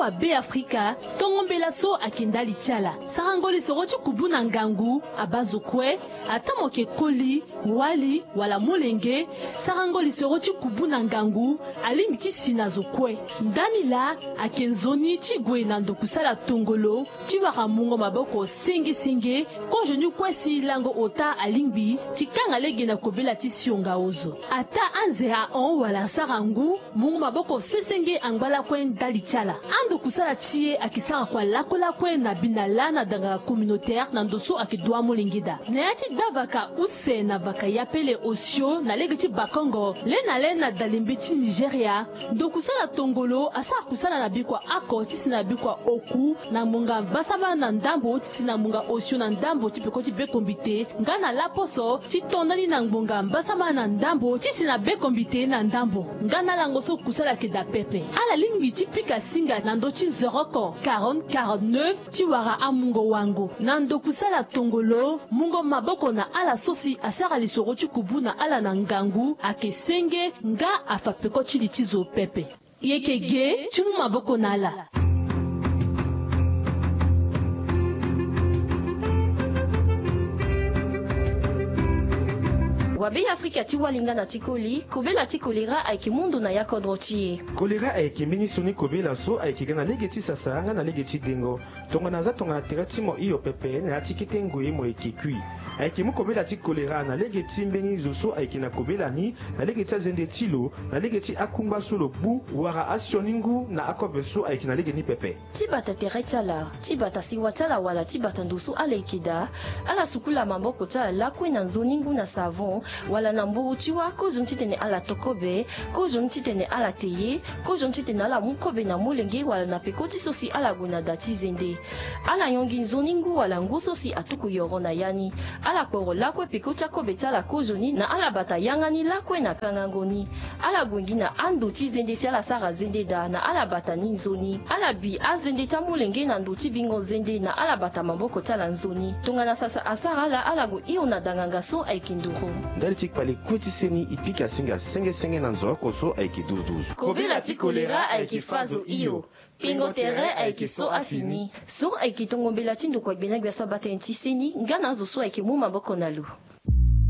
wa be Afrika tongombela so akindali tiala sarangoli sorochi kubuna ngangu abazokwe atamoke koli wali wala molenge sarangoli sorochi kubuna ngangu alimti sinazokwe ndani la akenzoni chigwe na ndokusala tongolo chiwaka mungo maboko senge ko jenu kwesi lango ota alingbi tikanga lege na kobela tisionga ozo ata anzera on wala sarangu mungo maboko sesenge angbala kwen dali tiala ando kusala chie akisanga kwa lakola kwen na binala na danga communautaire na ndoso akidwa molingida na yati davaka use na vaka yapele osio na lege ti bakongo lena dalimbeti Nigeria ndo kusala tongolo asa kusala na bikwa ako tisi na bikwa oku na munga basama na ndambo tisi na munga osio na ndambo tipeko ti bekombite ngana laposo titondani na ngbonga basama na ndambo tisi na bekombite na ndambo ngana langoso kusala keda pepe ala lingbi tipika singa na ndo ti zoroko 40-49 tiwara amungo wango na ndo kusala tongolo mungo maboko na ala sosi asara lisoro ti kubu na ala na ngangu akesenge nga afapeko ti litizo pepe yekege timu maboko na ala wabe Afrika ti walinga na tikoli kobela ti kolera ayeke mundu na ya kodro ti ye kolera ayeke mbeni soni kobela so ayeke ga na lege ti sasa nga na lege ti dengo tongana aza tongana tere ti mo iyo pepe na ya ti kite ngoi mo yeke kui ayeke mu kobela ti kolera na lege ti mbeni zo so ayeke na kobela ni na lege ti azende ti lo na lege ti akungba so lo bu wara asioni ngu na akobe so ayeke na lege ni pepe ti bata tere ti ala ti bata siwa ti ala wala ti bata ndo so ala yeke da ala sukula maboko ti ala lakue na nzoni ngu na savon wala na mburu ti wa kozoni ti tene ala tokobe kozoni ti tene ala teye kozoni ti tene ala mu kobe na molenge wala na peko ti so si ala gue na da ti zende ala yongi nzoni ngu wala ngu so si atuku yoro na yani ala kporo lakue peko ti akobe ti ala kozoni na ala bata yangani lakue na kangangoni ala gwengi na ando ti zende si ala sara zende da na ala bata ni nzoni ala bi azende ti amolenge na ndo ti bingo zende na ala bata maboko ti ala nzoni tongana sasa asara ala gue iyo na danganga so ayeke nduru ndali ti kpale kue ti seni e pika singa senge na nzoroko so ayeke duzu kobela ti kolera ayeke fa zo iyo pingo tere ayeke so afini so ayeke tongombela ti ndoko agbe na gbe so abata ti seni nga na zo so ayeke mu maboko na lu